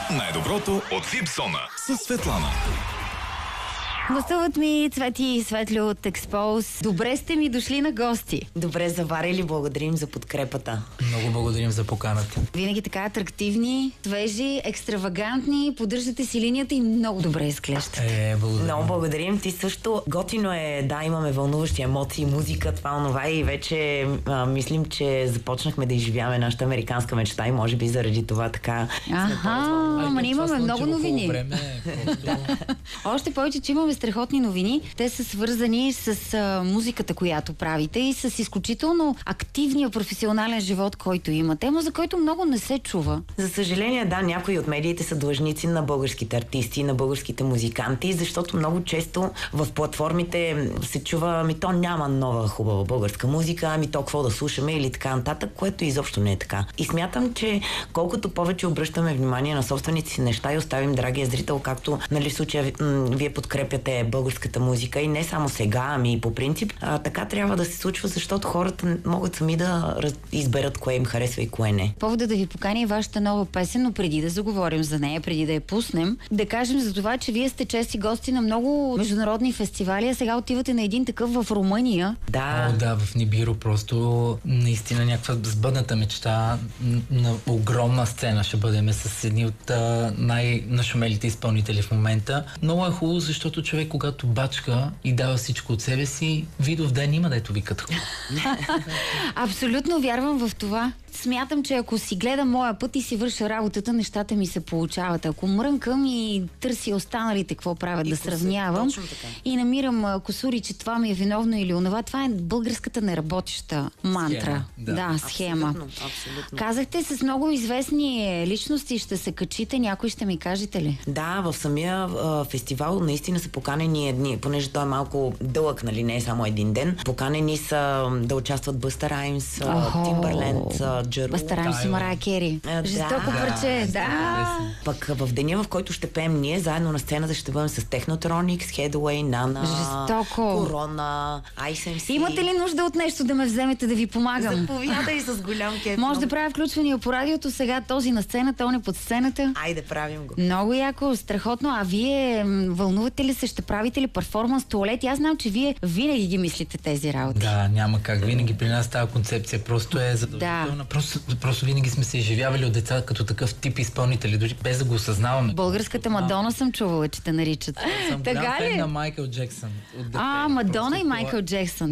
Най-доброто от Випсона с Светлана. Гостуват ми Цвети и Светлю от Експоуз. Добре сте ми дошли на гости. Добре заварили, благодарим за подкрепата. Много благодарим за поканата. Винаги така атрактивни, свежи, екстравагантни, поддържате си линията и много добре изглеждате. Благодарим. Много благодарим. Ти също. Готино е, да, имаме вълнуващи емоции, музика, това, онова и вече мислим, че започнахме да изживяваме нашата американска мечта и може би заради това така. Ама ние имаме много новини. Още повече, че имаме страхотни новини. Те са свързани с музиката, която правите и с изключително активния професионален живот, който има. Тема, за който много не се чува. За съжаление, да, някои от медиите са длъжници на българските артисти, на българските музиканти, защото много често в платформите се чува, ами то няма нова хубава българска музика, ами то какво да слушаме или така нататък, което изобщо не е така. И смятам, че колкото повече обръщаме внимание на собствените си неща и оставим драгия зрител, както нали в случая вие подкрепяте българската музика и не само сега, ами и по принцип, така трябва да се случва, защото хората могат сами да изберат кое им харесва и кое не. Повода да ви поканя и вашата нова песен, но преди да заговорим за нея, преди да я пуснем, да кажем за това, че вие сте чести гости на много международни фестивали, а сега отивате на един такъв в Румъния. Да. Да, в Нибиро просто наистина някаква сбъдната мечта на огромна сцена ще бъдем с едни от най-нашумелите изпълнители в момента. Много е хубаво, защото човек, когато бачка и дава всичко от себе си, Видов ден има, дето викат хора. Абсолютно вярвам в това. Смятам, че ако си гледам моя път и си върша работата, нещата ми се получават. Ако мрънкам и търся останалите какво правят, да сравнявам и намирам кусури, че това ми е виновно или онова, това е българската неработеща мантра. Схема. Абсолютно. Казахте, с много известни личности ще се качите, някой ще ми кажете ли? Да, в самия фестивал наистина са поканени едни, понеже той е малко дълъг, нали, не е само един ден. Поканени са да участват Бъста Раймс, Тимбърленд, Джеру. Бъста Раймс и Марая Кери. Жестоко парче, да. Пък в деня, в който ще пеем ние, заедно на сцената ще бъдем с Технотроникс, Headway, Нана, Корона, ISMC. Имате ли нужда от нещо да ме вземете да ви помагам? Заповядай с голям кеф. Може да правя включвания по радиото, сега този на сцената, он е под сцената. Айде, правим го. Много яко, страхотно. А вие вълнувате ли се, ще правите ли перформанс, туалети? Аз знам, че вие винаги ги мислите тези работи. Да, няма как. Винаги при нас тази концепция просто е задължителна. Да. Просто винаги сме се изживявали от деца като такъв тип изпълнители, дори без да го осъзнаваме. Българската Мадона съм чувала, че те наричат. Съм голям фен на Майкъл Джексън. Мадона и Майкъл Джексън.